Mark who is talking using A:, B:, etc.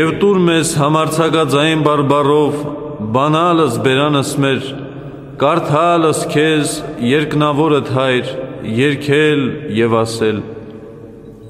A: Եվ տուր մեզ համարձակաձայն բարբառով բանալս բերանս մեր, կարդալս քեզ երկնավորդ Հայր, երգել եւ ասել